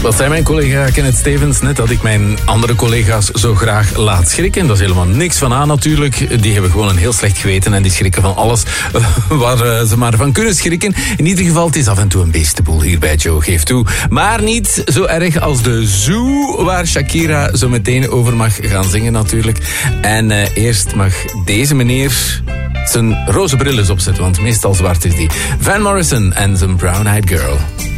Wat zei mijn collega Kenneth Stevens net, dat ik mijn andere collega's zo graag laat schrikken. Dat is helemaal niks van aan natuurlijk. Die hebben gewoon een heel slecht geweten en die schrikken van alles waar ze maar van kunnen schrikken. In ieder geval, het is af en toe een beestenboel hier bij Joe, geef toe. Maar niet zo erg als de Zoo, waar Shakira zo meteen over mag gaan zingen natuurlijk. En eerst mag deze meneer zijn roze bril eens opzetten, want meestal zwart is die. Van Morrison en zijn Brown Eyed Girl.